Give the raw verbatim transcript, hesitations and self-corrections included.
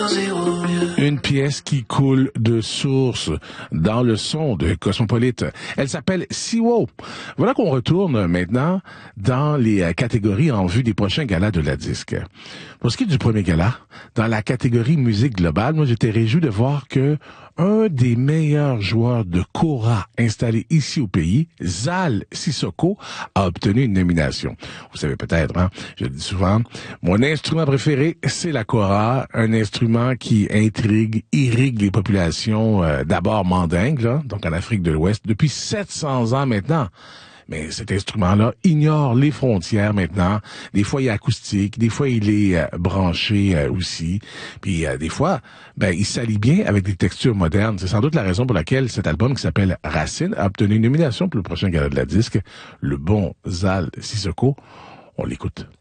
Une pièce qui coule de source dans le son de Cosmopolite. Elle s'appelle Siwo. Voilà qu'on retourne maintenant dans les catégories en vue des prochains galas de la disque. Pour ce qui est du premier gala, dans la catégorie musique globale, moi j'étais réjoui de voir que un des meilleurs joueurs de kora installé ici au pays, Zal Sissoko, a obtenu une nomination. Vous savez peut-être, hein, je le dis souvent, mon instrument préféré, c'est la kora, un instrument qui intrigue, irrigue les populations euh, d'abord mandingues, là, donc en Afrique de l'Ouest, depuis sept cents ans maintenant. Mais cet instrument-là ignore les frontières maintenant. Des fois, il est acoustique, des fois, il est euh, branché euh, aussi. Puis euh, des fois, ben, il s'allie bien avec des textures modernes. C'est sans doute la raison pour laquelle cet album qui s'appelle Racine a obtenu une nomination pour le prochain gala de la disque. Le bon Zal Sissoko. On l'écoute.